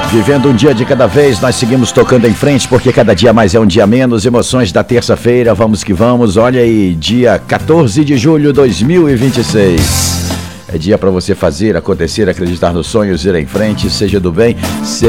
Vivendo um dia de cada vez, nós seguimos tocando em frente, porque cada dia mais é um dia menos. Emoções da terça-feira, vamos que vamos. Olha aí, dia 14 de julho de 2026. É dia para você fazer, acontecer, acreditar nos sonhos, ir em frente, seja do bem.